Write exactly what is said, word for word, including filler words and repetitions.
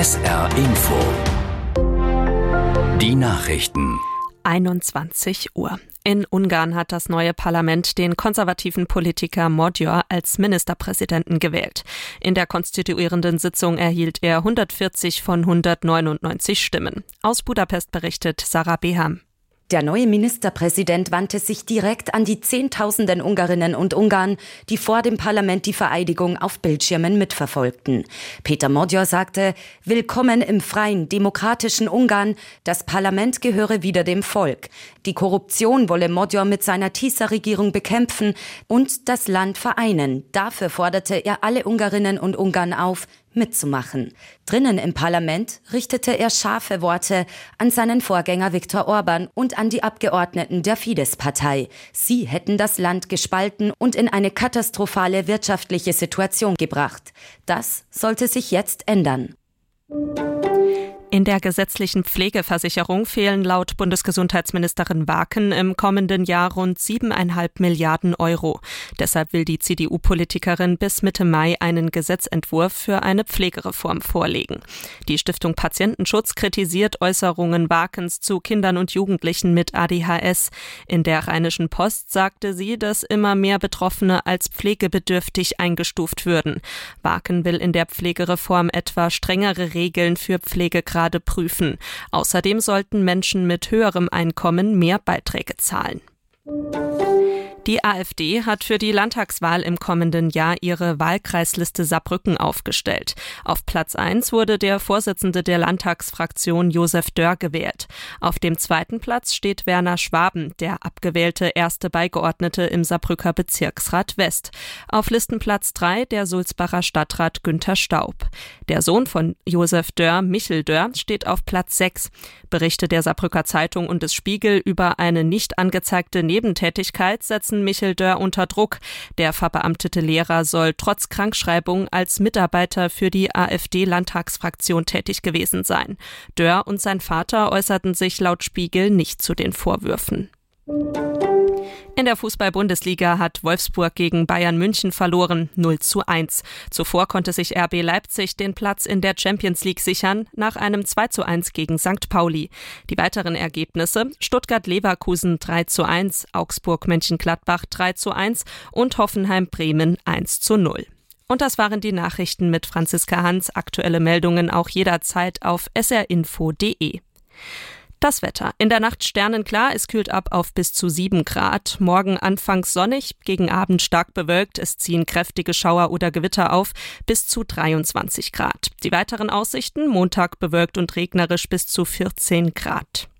S R Info. Die Nachrichten. einundzwanzig Uhr. In Ungarn hat das neue Parlament den konservativen Politiker Magyar als Ministerpräsidenten gewählt. In der konstituierenden Sitzung erhielt er hundertvierzig von hundertneunundneunzig Stimmen. Aus Budapest berichtet Sarah Beham. Der neue Ministerpräsident wandte sich direkt an die Zehntausenden Ungarinnen und Ungarn, die vor dem Parlament die Vereidigung auf Bildschirmen mitverfolgten. Péter Magyar sagte, willkommen im freien, demokratischen Ungarn, das Parlament gehöre wieder dem Volk. Die Korruption wolle Magyar mit seiner TISA-Regierung bekämpfen und das Land vereinen. Dafür forderte er alle Ungarinnen und Ungarn auf, mitzumachen. Drinnen im Parlament richtete er scharfe Worte an seinen Vorgänger Viktor Orbán und an die Abgeordneten der Fidesz-Partei. Sie hätten das Land gespalten und in eine katastrophale wirtschaftliche Situation gebracht. Das sollte sich jetzt ändern. In der gesetzlichen Pflegeversicherung fehlen laut Bundesgesundheitsministerin Waaken im kommenden Jahr rund siebeneinhalb Milliarden Euro. Deshalb will die C D U-Politikerin bis Mitte Mai einen Gesetzentwurf für eine Pflegereform vorlegen. Die Stiftung Patientenschutz kritisiert Äußerungen Waakens zu Kindern und Jugendlichen mit A D H S. In der Rheinischen Post sagte sie, dass immer mehr Betroffene als pflegebedürftig eingestuft würden. Waaken will in der Pflegereform etwa strengere Regeln für Pflegegrade prüfen. Außerdem sollten Menschen mit höherem Einkommen mehr Beiträge zahlen. Die AfD hat für die Landtagswahl im kommenden Jahr ihre Wahlkreisliste Saarbrücken aufgestellt. Auf Platz eins wurde der Vorsitzende der Landtagsfraktion Josef Dörr gewählt. Auf dem zweiten Platz steht Werner Schwaben, der abgewählte erste Beigeordnete im Saarbrücker Bezirksrat West. Auf Listenplatz drei der Sulzbacher Stadtrat Günther Staub. Der Sohn von Josef Dörr, Michel Dörr, steht auf Platz sechs. Berichte der Saarbrücker Zeitung und des Spiegel über eine nicht angezeigte Nebentätigkeit setzen Michel Dörr unter Druck. Der verbeamtete Lehrer soll trotz Krankschreibung als Mitarbeiter für die AfD-Landtagsfraktion tätig gewesen sein. Dörr und sein Vater äußerten sich laut Spiegel nicht zu den Vorwürfen. In der Fußball-Bundesliga hat Wolfsburg gegen Bayern München verloren, null zu eins. Zuvor konnte sich R B Leipzig den Platz in der Champions League sichern, nach einem zwei zu eins gegen Sankt Pauli. Die weiteren Ergebnisse: Stuttgart-Leverkusen drei zu eins, Augsburg-Mönchengladbach drei zu eins und Hoffenheim-Bremen eins zu null. Und das waren die Nachrichten mit Franziska Hans. Aktuelle Meldungen auch jederzeit auf s r info punkt d e. Das Wetter. In der Nacht sternenklar, es kühlt ab auf bis zu sieben Grad. Morgen anfangs sonnig, gegen Abend stark bewölkt. Es ziehen kräftige Schauer oder Gewitter auf, bis zu dreiundzwanzig Grad. Die weiteren Aussichten: Montag bewölkt und regnerisch bis zu vierzehn Grad.